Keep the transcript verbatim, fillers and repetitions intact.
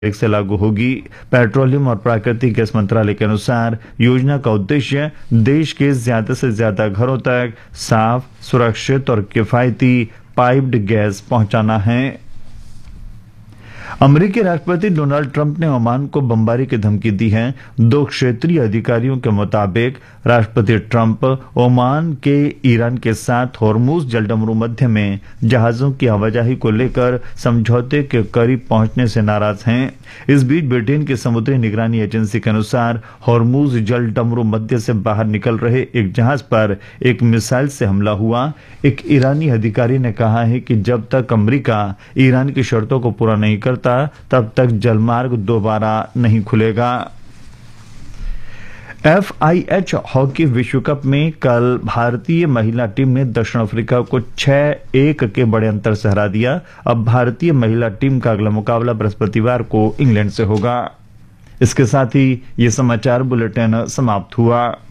एक से लागू होगी। पेट्रोलियम और प्राकृतिक गैस मंत्रालय के अनुसार योजना का उद्देश्य देश के ज्यादा से ज्यादा घरों तक साफ, सुरक्षित और किफायती पाइप्ड गैस पहुंचाना है। अमेरिकी राष्ट्रपति डोनाल्ड ट्रंप ने ओमान को बमबारी की धमकी दी है। दो क्षेत्रीय अधिकारियों के मुताबिक राष्ट्रपति ट्रंप ओमान के ईरान के साथ होर्मुज जलडमरू मध्य में जहाजों की आवाजाही को लेकर समझौते के करीब पहुंचने से नाराज हैं। इस बीच ब्रिटेन की समुद्री निगरानी एजेंसी के अनुसार होर्मुज जलडमरू मध्य से बाहर निकल रहे एक जहाज पर एक मिसाइल से हमला हुआ। एक ईरानी अधिकारी ने कहा है कि जब तक अमेरिका ईरान की शर्तों को पूरा नहीं करता तब तक जलमार्ग दोबारा नहीं खुलेगा। एफ आई एच हॉकी विश्व कप में कल भारतीय महिला टीम ने दक्षिण अफ्रीका को छह एक के बड़े अंतर से हरा दिया। अब भारतीय महिला टीम का अगला मुकाबला बृहस्पतिवार को इंग्लैंड से होगा। इसके साथ ही ये समाचार बुलेटिन समाप्त हुआ।